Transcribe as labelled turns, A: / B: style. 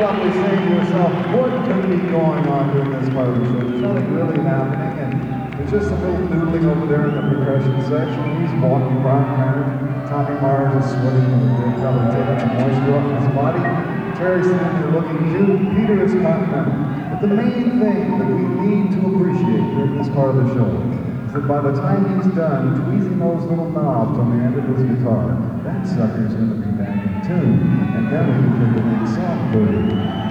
A: probably saying to yourself, what could be going on during this part of the show? There's nothing really happening, and there's just a little noodling over there in the percussion section. He's walking around kind of. Tommy Mars is sweating with a big color, taking some moisture off his body. Terry's sitting there looking cute. Peter is continental. But the main thing that we need to appreciate during this part of the show is that by the time he's done tweezing those little knobs on the end of his guitar, that sucker's going to be back in tune. And then we can play the next song for you.